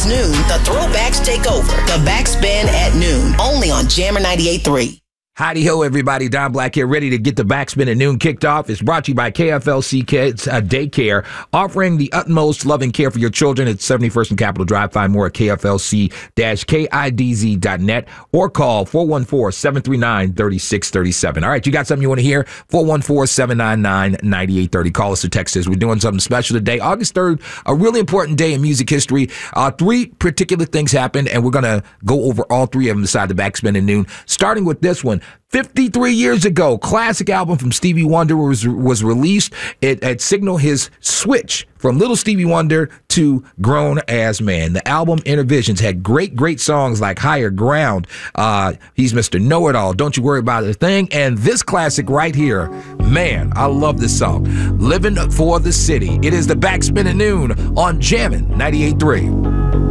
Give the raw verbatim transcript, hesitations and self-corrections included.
It's noon. The throwbacks take over. The Backspin at noon. Only on Jammer ninety-eight point three. Howdy ho, everybody. Don Black here, ready to get the Backspin at noon kicked off. It's brought to you by K F L C Kids uh, Daycare, offering the utmost love and care for your children at seventy-first and Capitol Drive. Find more at K F L C kidz dot net or call four one four, seven three nine, three six three seven. All right, you got something you want to hear? four one four, seven nine nine, nine eight three zero. Call us or text us. We're doing something special today. August third, a really important day in music history. Uh, three particular things happened, and we're going to go over all three of them inside the Backspin at noon, starting with this one. fifty-three years ago, classic album from Stevie Wonder was was released. It, it signaled his switch from Little Stevie Wonder to Grown As Man. The album Intervisions had great, great songs like Higher Ground, uh, He's Mister Know-It-All, Don't You Worry About a Thing, and this classic right here. Man, I love this song. Living for the City. It is the Backspin at noon on Jammin' ninety-eight point three.